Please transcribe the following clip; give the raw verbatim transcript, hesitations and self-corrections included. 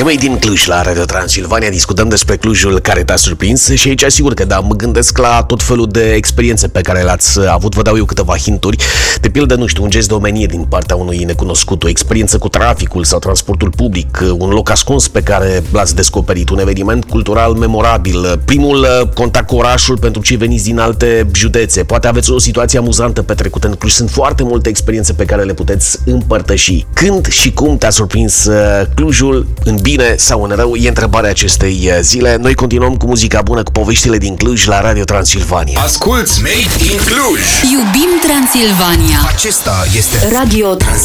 E mai din Cluj la Radio Transilvania, discutăm despre Clujul care te-a surprins și aici sigur că da, mă gândesc la tot felul de experiențe pe care le-ați avut. Vă dau eu câteva hinturi. De pildă, nu știu, un gest de omenie din partea unui necunoscut, o experiență cu traficul sau transportul public, un loc ascuns pe care l-ați descoperit, un eveniment cultural memorabil, primul contact cu orașul pentru cei veniți din alte județe. Poate aveți o situație amuzantă petrecută în Cluj. Sunt foarte multe experiențe pe care le puteți împărtăși. Când și cum te-a surprins Clujul, în bine sau în rău, e întrebarea acestei zile. Noi continuăm cu muzica bună, cu poveștile din Cluj la Radio Transilvania. Asculți Made in Cluj! Iubim Transilvania! Acesta este Radio Transilvania.